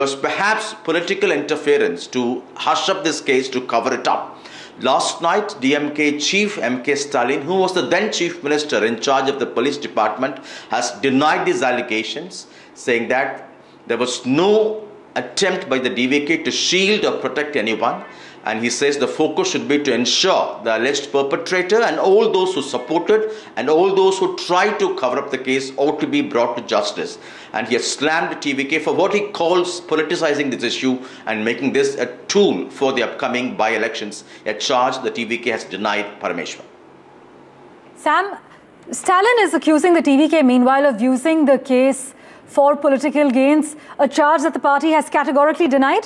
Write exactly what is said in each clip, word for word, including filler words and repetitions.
was perhaps political interference to hush up this case, to cover it up. Last night, D M K chief M K Stalin, who was the then chief minister in charge of the police department, has denied these allegations, saying that there was no attempt by the D V K to shield or protect anyone. And he says the focus should be to ensure the alleged perpetrator and all those who supported and all those who tried to cover up the case ought to be brought to justice. And he has slammed the T V K for what he calls politicizing this issue and making this a tool for the upcoming by-elections, a charge the T V K has denied Parameshwar. Sam, Stalin is accusing the T V K meanwhile of using the case for political gains, a charge that the party has categorically denied?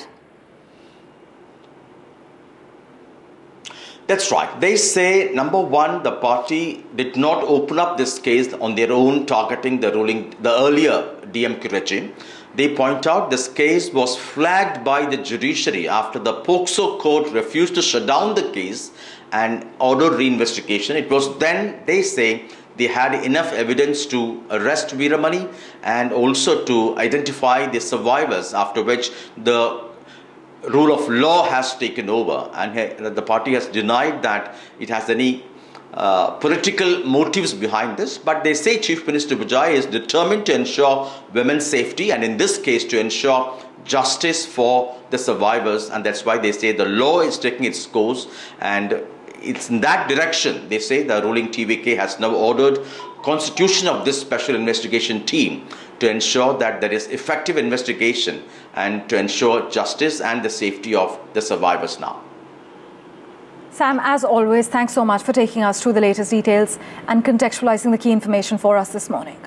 That's right. They say, number one, the party did not open up this case on their own, targeting the ruling, the earlier D M K regime. They point out this case was flagged by the judiciary after the POCSO court refused to shut down the case and ordered reinvestigation. It was then, they say, they had enough evidence to arrest Veeramani and also to identify the survivors, after which the rule of law has taken over, and the party has denied that it has any uh, political motives behind this. But they say Chief Minister Vijay is determined to ensure women's safety, and in this case to ensure justice for the survivors, and that's why they say the law is taking its course, and it's in that direction. They say the ruling T V K has now ordered constitution of this special investigation team to ensure that there is effective investigation and to ensure justice and the safety of the survivors now. Sam, as always, thanks so much for taking us through the latest details and contextualizing the key information for us this morning.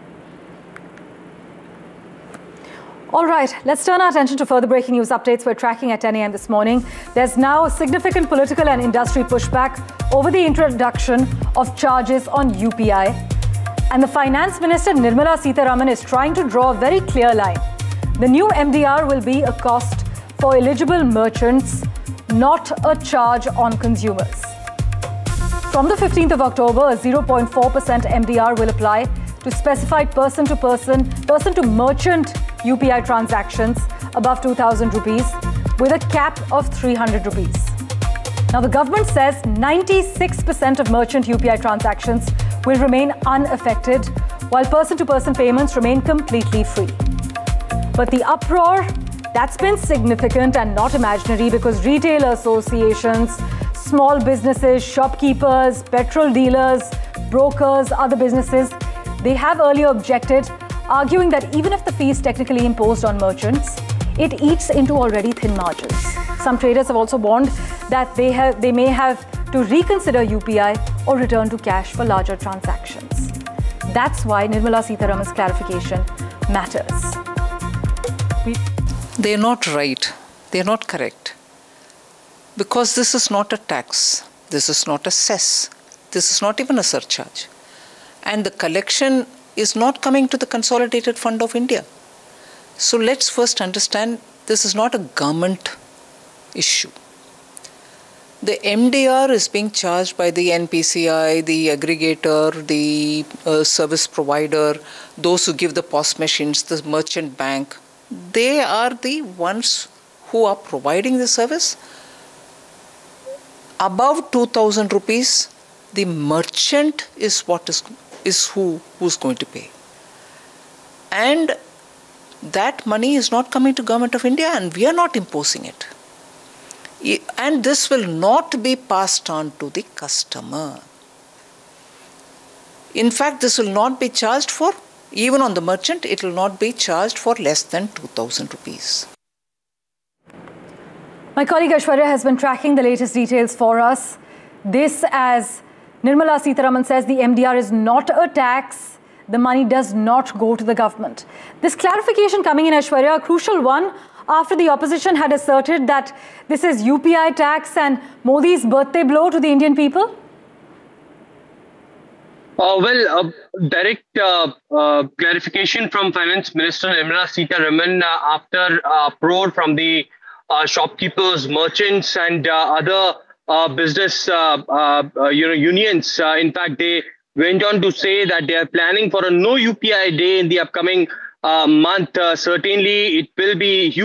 All right, let's turn our attention to further breaking news updates we're tracking at ten A M this morning. There's now significant political and industry pushback over the introduction of charges on U P I. And the Finance Minister Nirmala Sitharaman is trying to draw a very clear line. The new M D R will be a cost for eligible merchants, not a charge on consumers. From the fifteenth of October, a zero point four percent M D R will apply to specified person-to-person, person-to-merchant U P I transactions above two thousand rupees with a cap of three hundred rupees. Now, the government says ninety-six percent of merchant U P I transactions will remain unaffected, while person-to-person payments remain completely free. But the uproar, that's been significant and not imaginary, because retail associations, small businesses, shopkeepers, petrol dealers, brokers, other businesses, they have earlier objected, arguing that even if the fees technically imposed on merchants, it eats into already thin margins. Some traders have also warned that they, have, they may have to reconsider U P I or return to cash for larger transactions. That's why Nirmala Sitharaman's clarification matters. We They're not right. They're not correct. Because this is not a tax. This is not a cess. This is not even a surcharge. And the collection is not coming to the Consolidated Fund of India. So let's first understand this is not a government issue. The M D R is being charged by the N P C I, the aggregator, the uh, service provider, those who give the P O S machines, the merchant bank. They are the ones who are providing the service. Above two thousand rupees, the merchant is what is, is who who's going to pay. And that money is not coming to Government of India, and we are not imposing it. And this will not be passed on to the customer. In fact, this will not be charged for, even on the merchant, it will not be charged for less than two thousand rupees. My colleague Aishwarya has been tracking the latest details for us. This, as Nirmala Sitharaman says, the M D R is not a tax. The money does not go to the government. This clarification coming in, Aishwarya, a crucial one, after the opposition had asserted that this is U P I tax and Modi's birthday blow to the Indian people? Uh, well, uh, direct uh, uh, clarification from Finance Minister Nirmala Sitharaman uh, after uh, uproar from the uh, shopkeepers, merchants, and uh, other uh, business uh, uh, you know, unions. Uh, in fact, they went on to say that they are planning for a no U P I day in the upcoming uh, month. Uh, certainly, it will be huge.